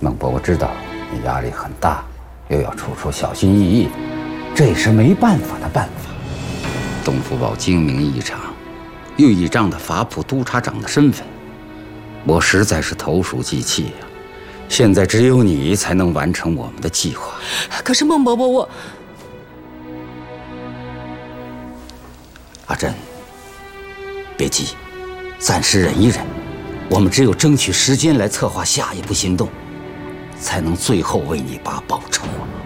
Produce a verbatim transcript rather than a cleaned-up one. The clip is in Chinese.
孟伯，我知道你压力很大，又要处处小心翼翼，这也是没办法的办法。东福堡精明异常，又倚仗的法普督察长的身份，我实在是投鼠忌器呀。现在只有你才能完成我们的计划。 可是孟伯伯，我…… 阿珍，别急，暂时忍一忍。我们只有争取时间来策划下一步行动，才能最后为你爸报仇啊！